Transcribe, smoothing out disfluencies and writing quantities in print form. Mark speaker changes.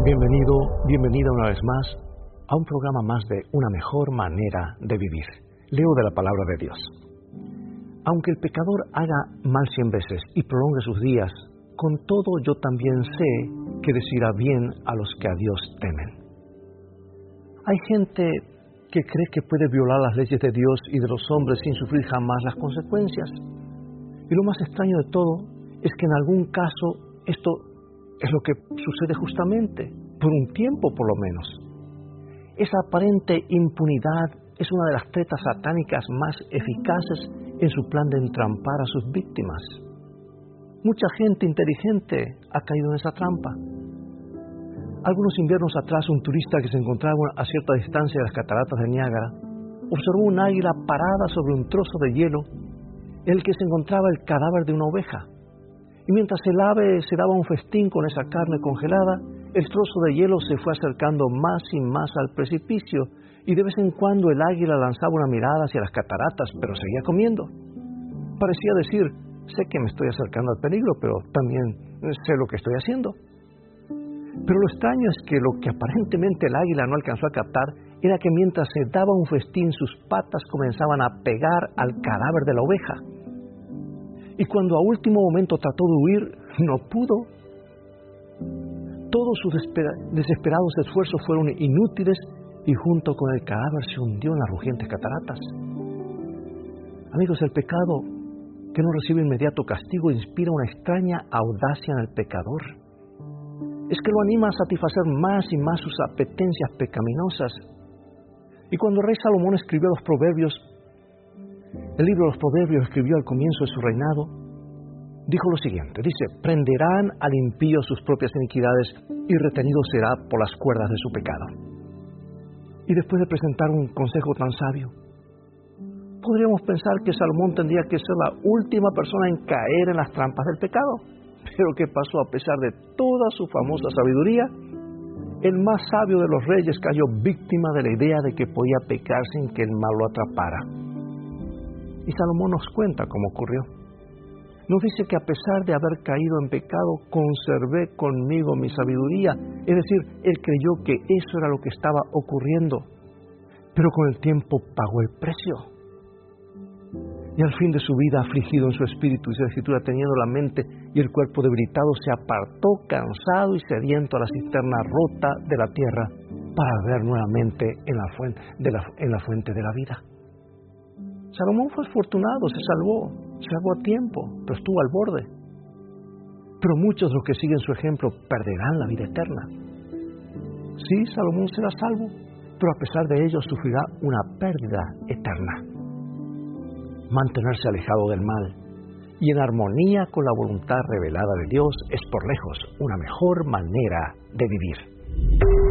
Speaker 1: Bienvenida una vez más a un programa más de Una mejor manera de vivir. Leo de la palabra de Dios. Aunque el pecador haga mal 100 veces y prolongue sus días, con todo yo también sé que decirá bien a los que a Dios temen. Hay gente que cree que puede violar las leyes de Dios y de los hombres sin sufrir jamás las consecuencias. Y lo más extraño de todo es que en algún caso esto es lo que sucede justamente, por un tiempo por lo menos. Esa aparente impunidad es una de las tretas satánicas más eficaces en su plan de entrampar a sus víctimas. Mucha gente inteligente ha caído en esa trampa. Algunos inviernos atrás, un turista que se encontraba a cierta distancia de las cataratas de Niágara observó un águila parada sobre un trozo de hielo en el que se encontraba el cadáver de una oveja. Y mientras el ave se daba un festín con esa carne congelada, el trozo de hielo se fue acercando más y más al precipicio, y de vez en cuando el águila lanzaba una mirada hacia las cataratas, pero seguía comiendo. Parecía decir, sé que me estoy acercando al peligro, pero también sé lo que estoy haciendo. Pero lo extraño es que lo que aparentemente el águila no alcanzó a captar era que mientras se daba un festín, sus patas comenzaban a pegar al cadáver de la oveja. Y cuando a último momento trató de huir, no pudo. Todos sus desesperados esfuerzos fueron inútiles y junto con el cadáver se hundió en las rugientes cataratas. Amigos, el pecado que no recibe inmediato castigo inspira una extraña audacia en el pecador. Es que lo anima a satisfacer más y más sus apetencias pecaminosas. Y cuando el rey Salomón escribió los Proverbios, el libro de los Proverbios escribió al comienzo de su reinado, dijo lo siguiente, dice, prenderán al impío sus propias iniquidades y retenido será por las cuerdas de su pecado. Y después de presentar un consejo tan sabio, podríamos pensar que Salomón tendría que ser la última persona en caer en las trampas del pecado. Pero ¿qué pasó? A pesar de toda su famosa sabiduría, el más sabio de los reyes cayó víctima de la idea de que podía pecar sin que el mal lo atrapara. Y Salomón nos cuenta cómo ocurrió. Nos dice que a pesar de haber caído en pecado, conservé conmigo mi sabiduría. Es decir, él creyó que eso era lo que estaba ocurriendo. Pero con el tiempo pagó el precio. Y al fin de su vida, afligido en su espíritu, dice la Escritura, teniendo la mente y el cuerpo debilitado, se apartó cansado y sediento a la cisterna rota de la tierra para beber nuevamente en la fuente de la vida. Salomón fue afortunado, se salvó a tiempo, pero estuvo al borde. Pero muchos de los que siguen su ejemplo perderán la vida eterna. Sí, Salomón será salvo, pero a pesar de ello sufrirá una pérdida eterna. Mantenerse alejado del mal y en armonía con la voluntad revelada de Dios es por lejos una mejor manera de vivir.